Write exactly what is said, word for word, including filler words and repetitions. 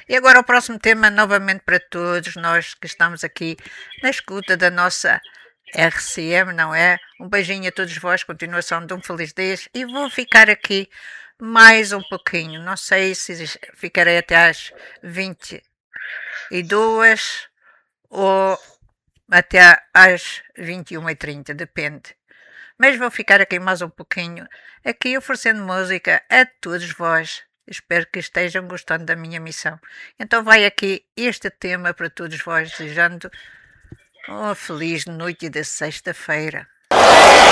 E agora o próximo tema, novamente para todos nós que estamos aqui na escuta da nossa R C M, não é? Um beijinho a todos vós, continuação de um feliz dia. E vou ficar aqui mais um pouquinho. Não sei se ficarei até às vinte e duas ou até às vinte e uma e trinta, depende. Mas vou ficar aqui mais um pouquinho, aqui oferecendo música a todos vós. Espero que estejam gostando da minha missão. Então vai aqui este tema para todos vós, desejando uma feliz noite de sexta-feira.